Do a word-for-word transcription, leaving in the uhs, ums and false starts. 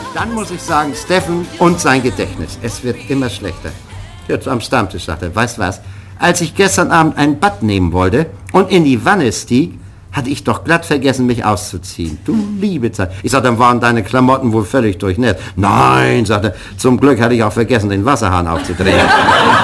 Dann muss ich sagen, Steffen und sein Gedächtnis. Es wird immer schlechter. Jetzt am Stammtisch sagte er, weißt was, als ich gestern Abend ein Bad nehmen wollte und in die Wanne stieg, hatte ich doch glatt vergessen, mich auszuziehen. Du liebe Zeit. Ich sagte, dann waren deine Klamotten wohl völlig durchnässt. Nein, sagte er, zum Glück hatte ich auch vergessen, den Wasserhahn aufzudrehen.